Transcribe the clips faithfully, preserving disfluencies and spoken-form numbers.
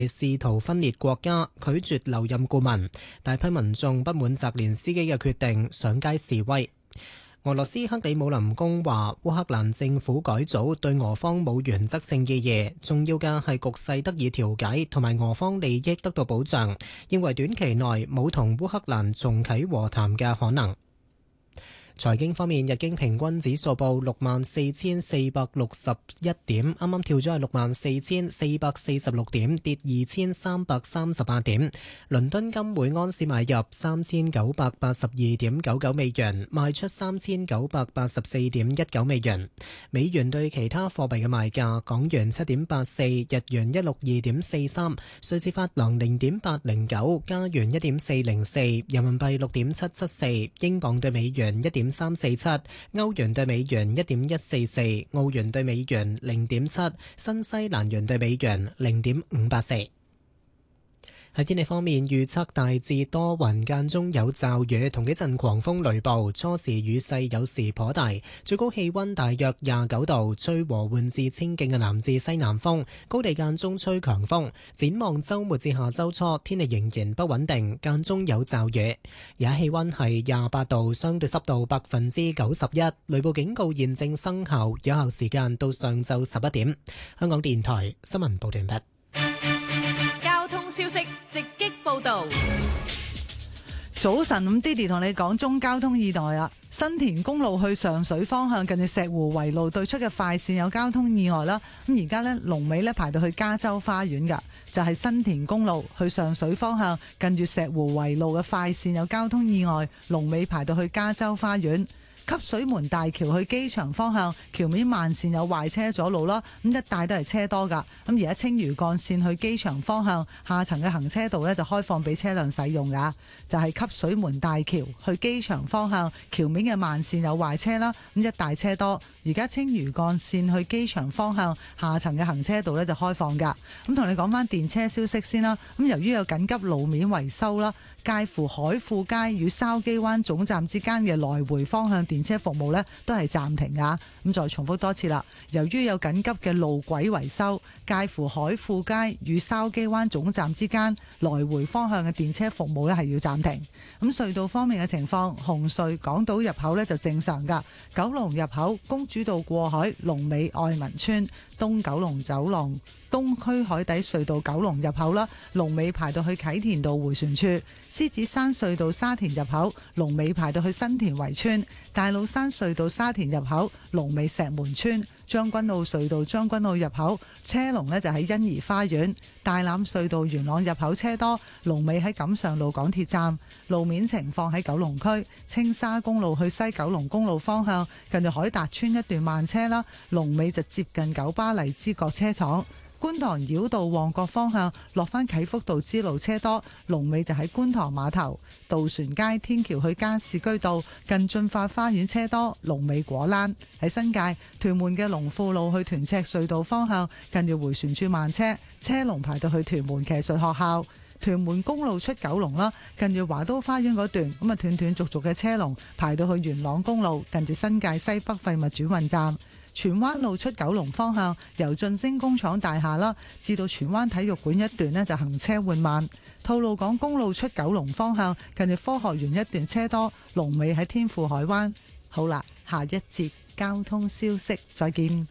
試圖分裂國家，拒絕留任顧問。大批民眾不滿澤連斯基嘅決定，上街示威。俄羅斯克里姆林宮話，烏克蘭政府改組對俄方冇原則性意義，重要嘅係局勢得以調解同埋俄方利益得到保障，認為短期內冇同烏克蘭重啟和談嘅可能。財經方面，日經平均指數報六萬四千四百六十一點，啱啱跳咗係六萬四千四百四十六點，跌二千三百三十八點。倫敦金每安士買入三千九百八十二點九九美元，賣出三千九百八十四點一九美元。美元對其他貨幣嘅賣價：港元七點八四，日元一六二點四三，瑞士法郎零點八零九，加元一點四零四，人民幣六點七七四，英鎊對美元一點三四七，歐元對美元一點一四四，澳元對美元零點七，新西蘭元對美元零點五八四。喺天氣方面，預測大致多雲，間中有驟雨同幾陣狂風雷暴，初時雨勢有時頗大，最高氣溫大約廿九度，吹和緩至清勁嘅南至西南風，高地間中吹強風。展望週末至下週初，天氣仍然不穩定，間中有驟雨。而家氣溫係廿八度，相對濕度百分之九十一，雷暴警告現正生效，有效時間到上晝十一點。香港電台新聞報道完畢。 消息直擊報道。 早晨，咁 Didi 同你講中交通意外啦。新田公路去上水方向，近住石湖圍路對出嘅快線有交通意外啦。咁而家呢，龍尾呢排到去加州花園噶，就係、是、新田公路去上水方向，近住石湖圍路嘅快線有交通意外，龍尾排到去加州花園。汲水門大橋去機場方向，橋面慢線有壞車阻路啦，咁一帶都係車多噶。咁而家青嶼幹線去機場方向下層嘅行車道呢，就開放俾車輛使用噶，就係汲水門大橋去機場方向橋面嘅慢線有壞車啦，咁一帶車多。而家青嶼幹線去機場方向下層嘅行車道呢，就開放噶。咁同你講翻電車消息先啦。咁由於有緊急路面維修啦，介乎海富街與筲箕灣總站之間嘅來回方向電車服務呢都係暫停噶。咁再重複多次啦，由於有緊急嘅路軌維修，介乎海富街與筲箕灣總站之間來回方向嘅電車服務呢係要暫停。咁隧道方面嘅情況，紅隧港島入口呢就正常噶，九龍入口公主道過海，龍尾愛民村，東九龍走廊東區海底隧道九龍入口啦，龍尾排到去啟田道迴旋處；獅子山隧道沙田入口，龍尾排到去新田圍村；大老山隧道沙田入口，龍尾石門村；將軍澳隧道將軍澳入口，車龍呢就喺欣怡花園；大欖隧道元朗入口車多，龍尾喺錦上路港鐵站。路面情況喺九龍區青沙公路去西九龍公路方向，近住海達村一段慢車啦，龍尾就接近九巴黎之角車廠。觀塘繞道旺角方向落返啟福道支路車多，龍尾就喺觀塘碼頭；渡船街天橋去加士居道近駿發花園車多，龍尾果欄。喺新界屯門嘅龍富路去屯赤隧道方向，近住迴旋處慢車，車龍排到去屯門騎術學校。屯門公路出九龍啦，近住華都花園嗰段咁啊，斷斷續續嘅車龍排到去元朗公路，近住新界西北廢物轉運站。荃灣路出九龍方向，由晉升工廠大廈啦，至到荃灣體育館一段呢就行車緩慢。吐露港公路出九龍方向，近住科學園一段車多，龍尾喺天賦海灣。好啦，下一節交通消息，再見。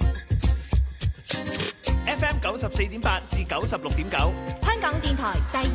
F M 九十四點八至九十六點九， 香港電台第